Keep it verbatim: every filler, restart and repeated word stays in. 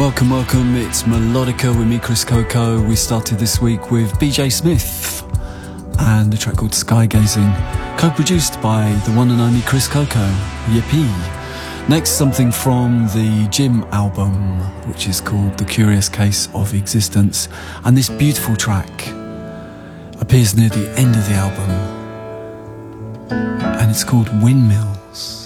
Welcome, welcome, it's Melodica with me, Chris Coco. We started this week with B J Smith and a track called Sky Gazing, co-produced by the one and only Chris Coco. Yippee! Next, something from the Jim album, which is called The Curious Case of Existence, and this beautiful track appears near the end of the album, and it's called Windmills.